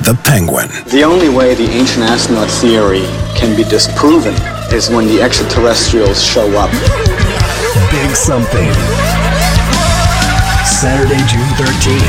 the Penguin. The only way the ancient astronaut theory can be disproven is when the extraterrestrials show up. Big Something. Saturday, June 13th.